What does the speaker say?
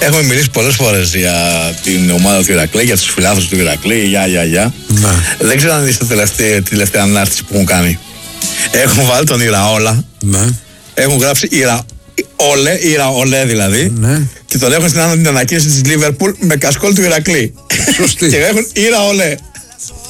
Έχουμε μιλήσει πολλές φορές για την ομάδα του Ηρακλή, για τους φιλάθλους του Ηρακλή, για. Δεν ξέρω αν είστε τη τελευταία ανάρτηση που έχουν κάνει. Έχουν βάλει τον Ηραόλα. Ναι. Έχουν γράψει Ηραόλε δηλαδή. Ναι. Και τον έχουν στην ανακοίνωση της Λίβερπουλ με κασκόλ του Ηρακλή. Σωστή. Και έχουν Ηραόλε.